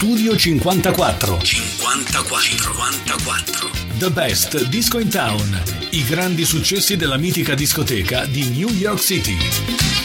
Studio 54. 54. The Best Disco in Town. I grandi successi della mitica discoteca di New York City.